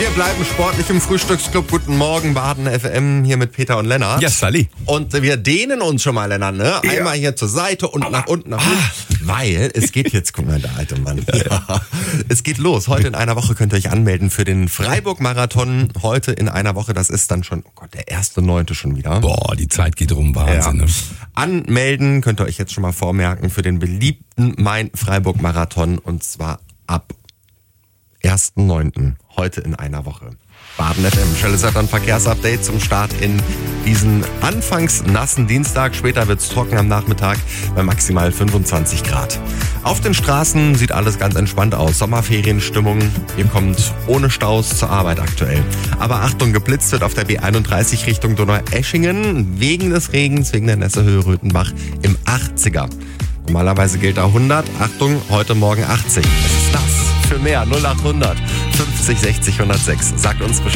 Wir bleiben sportlich im Frühstücksclub. Guten Morgen, Baden FM, hier mit Peter und Lennart. Ja, Sally. Und wir dehnen uns schon mal, Lennart, ne? Ja. Einmal hier zur Seite und nach unten, nach unten. Weil es geht jetzt, guck mal, der alte Mann. Ja. Es geht los. Heute in einer Woche könnt ihr euch anmelden für den Freiburg-Marathon. Heute in einer Woche, das ist dann schon, oh Gott, der 1.9. schon wieder. Boah, die Zeit geht rum, Wahnsinn. Ja. Ne? Anmelden könnt ihr euch jetzt schon mal vormerken für den beliebten Main-Freiburg-Marathon und zwar ab 1.9. heute in einer Woche. Baden FM, schnelles Wetter- und Verkehrsupdate zum Start in diesen anfangs nassen Dienstag. Später wird's trocken am Nachmittag bei maximal 25 Grad. Auf den Straßen sieht alles ganz entspannt aus. Sommerferienstimmung. Ihr kommt ohne Staus zur Arbeit aktuell. Aber Achtung, geblitzt wird auf der B31 Richtung Donaueschingen wegen des Regens, wegen der Nässehöhe Röthenbach im 80er. Normalerweise gilt da 100. Achtung, heute Morgen 80. Es ist nass. Für mehr 0800 50 60 106. Sagt uns Bescheid.